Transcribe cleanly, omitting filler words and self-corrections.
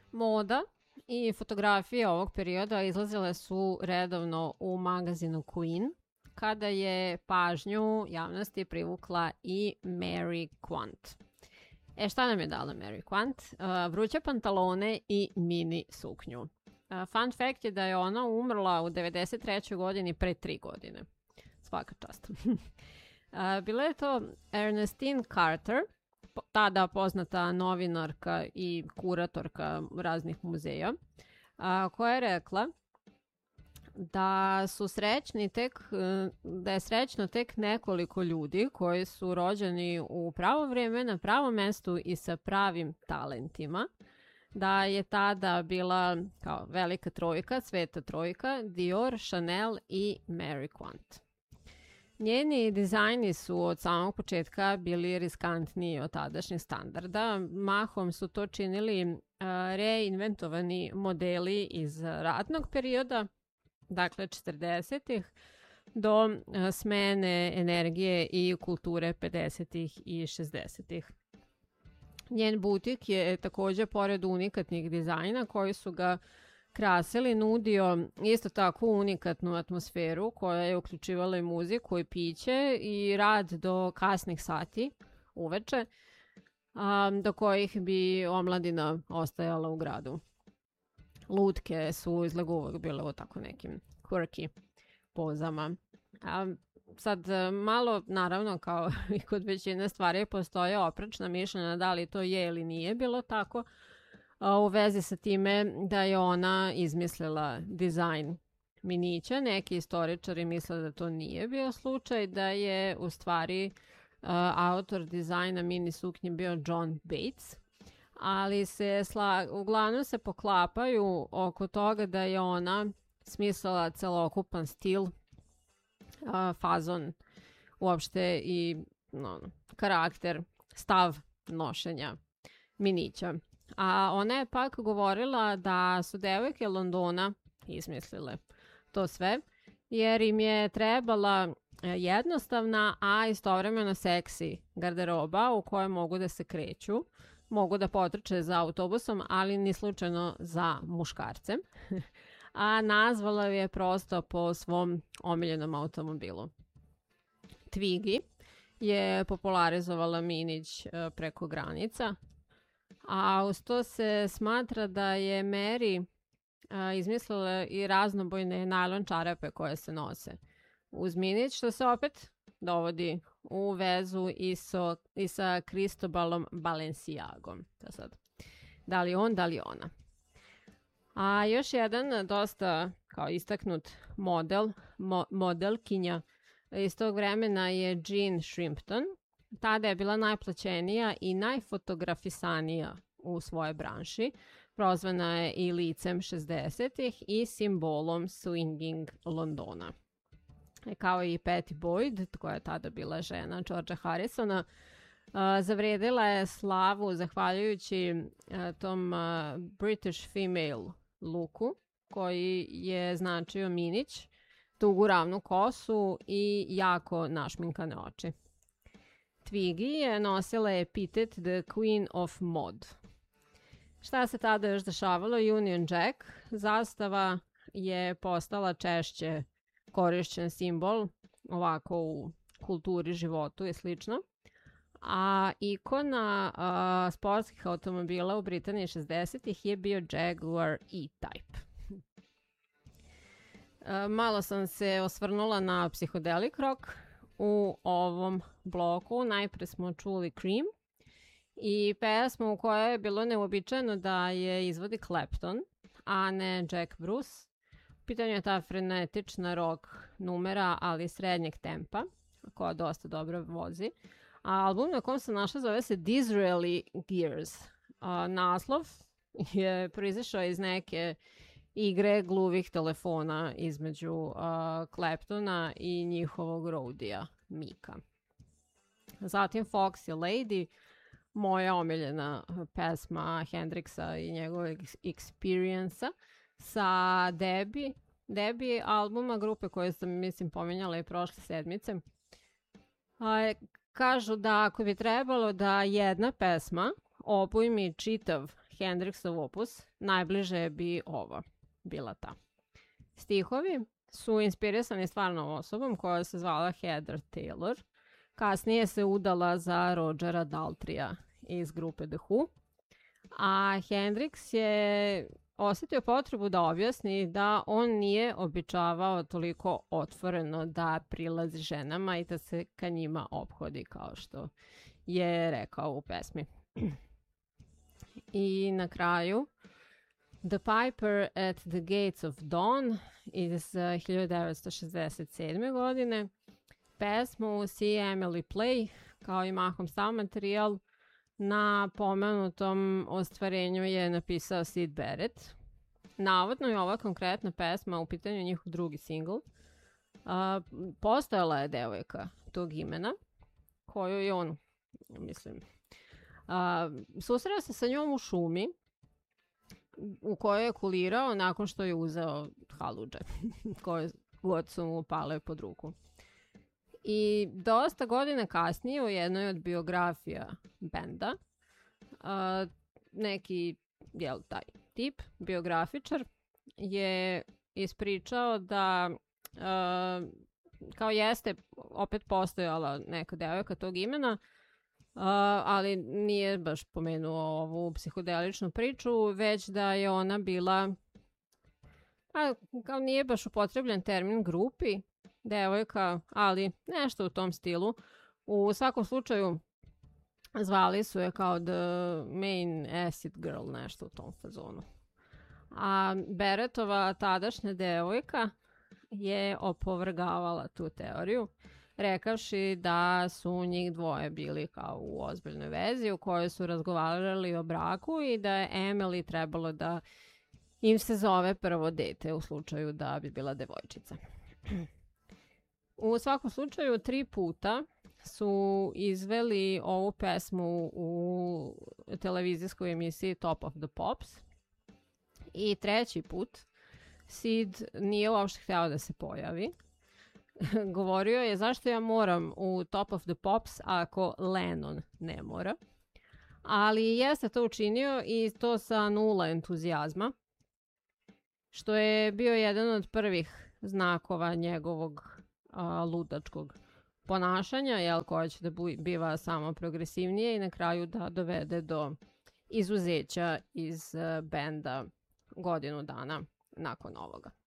Moda i fotografije ovog perioda izlazile su redovno u magazinu Queen, kada je pažnju javnosti privukla i Mary Quant. Šta nam je dala Mary Quant? Vruće pantalone i mini suknju. Fun fact je da je ona umrla u 93. godini pre 3 godine. Svaka čast. Bila je to Ernestine Carter, tada poznata novinarka i kuratorka raznih muzeja, koja je rekla da je srećno tek nekoliko ljudi koji su rođeni u pravo vrijeme, na pravom mestu i sa pravim talentima, da je tada bila kao velika trojka, sveta trojka, Dior, Chanel i Mary Quant. Njeni dizajni su od samog početka bili riskantniji od tadašnjih standarda. Mahom su to činili reinventovani modeli iz ratnog perioda, dakle 40-ih, do smene energije i kulture 50-ih i 60-ih. Njen butik je također, pored unikatnih dizajna koji su ga krasili, nudio isto tako unikatnu atmosferu koja je uključivala i muziku i piće i rad do kasnih sati uveče, do kojih bi omladina ostajala u gradu. Lutke su izgleda uvek bile u tako nekim quirky pozama. Sad malo, naravno, kao i kod većine stvari, postoje oprečna mišljenja da li to je ili nije bilo tako, u vezi sa time da je ona izmislila dizajn minića. Neki istoričari misle da to nije bio slučaj, da je u stvari autor dizajna mini suknje bio John Bates, ali uglavnom se poklapaju oko toga da je ona smislila celokupan stil, fazon uopšte i karakter, stav nošenja minića. A ona je pak govorila da su devojke Londona izmislile to sve, jer im je trebala jednostavna, a istovremeno seksi garderoba u kojoj mogu da se kreću, mogu da potrče za autobusom, ali ni slučajno za muškarcem. A nazvala je prosto po svom omiljenom automobilu. Twiggy je popularizovala minić preko granica, a uz to se smatra da je Mary izmislila i raznobojne najlon čarape koje se nose uz minić, što se opet dovodi u vezu i sa Cristobalom Balenciagom. Sad, da li on, da li ona. A još jedan dosta kao istaknut modelkinja iz tog vremena je Jean Shrimpton. Tada je bila najplaćenija i najfotografisanija u svojoj branši. Prozvana je i licem 60-ih i simbolom swinging Londona. Kao i Patty Boyd, koja je tada bila žena Georgea Harrisona, zavredila je slavu zahvaljujući tom British female looku, koji je značio minić, dugu ravnu kosu i jako našminkane oči. Twiggy je nosila epitet The Queen of Mod. Šta se tada još dešavalo? Union Jack, zastava, je postala češće korišćen simbol ovako u kulturi, životu i slično. A ikona sportskih automobila u Britaniji 60-ih je bio Jaguar E-Type. Malo sam se osvrnula na psychedelic rock u ovom bloku. Najpre smo čuli Cream i pesmu u kojoj je bilo neobičajeno da je izvodi Clapton, a ne Jack Bruce. U pitanju je ta frenetična rock numera, ali srednjeg tempa, koja dosta dobro vozi. A album na kom sam našla zove se Disraeli Gears. Naslov je proizašao iz neke igre gluvih telefona između Claptona i njihovog roadija Mika. Zatim Foxy Lady, moja omiljena pesma Hendrixa i njegovog Experience-a, sa Debbie albuma grupe koje sam, mislim, pominjala i prošle sedmice. Kažu da ako bi trebalo da jedna pesma opojmi čitav Hendrixov opus, najbliže bi ova bila ta. Stihovi su inspirisani stvarnom osobom koja se zvala Heather Taylor. Kasnije se udala za Rogera Daltrija iz grupe The Who. A Hendrix je osjetio potrebu da objasni da on nije običavao toliko otvoreno da prilazi ženama i da se ka njima ophodi, kao što je rekao u pesmi. I na kraju The Piper at the Gates of Dawn iz 1967. godine. Pesmu See Emily Play, kao i mahom sav materijal, na pomenutom ostvarenju je napisao Syd Barrett. Navodno je ova konkretna pesma u pitanju njihov drugi singl. Postojala je devojka tog imena, koju je on, susreo se sa njom u šumi, u kojoj je kulirao nakon što je uzeo haludže, koje god su mu pale pod ruku. I dosta godina kasnije u jednoj od biografija benda neki taj tip, biografičar, je ispričao da kao jeste opet postojala neka devojka tog imena, ali nije baš pomenuo ovu psihodeličnu priču, već da je ona bila, kao nije baš upotrebljen termin grupi, devojka, ali nešto u tom stilu. U svakom slučaju zvali su je kao The Main Acid Girl, nešto u tom fazonu. A Barrettova tadašnja devojka je opovrgavala tu teoriju, rekavši da su njih dvoje bili kao u ozbiljnoj vezi u kojoj su razgovarali o braku i da je Emily trebalo da im se zove prvo dete u slučaju da bi bila devojčica. U svakom slučaju 3 puta su izveli ovu pesmu u televizijskoj emisiji Top of the Pops i 3. put Syd nije uopšte hteo da se pojavi. Govorio je zašto ja moram u Top of the Pops ako Lennon ne mora. Ali jeste to učinio i to sa 0 entuzijazma, što je bio jedan od prvih znakova njegovog ludačkog ponašanja, koja će da biva samo progresivnije i na kraju da dovede do izuzeća iz benda godinu dana nakon ovoga.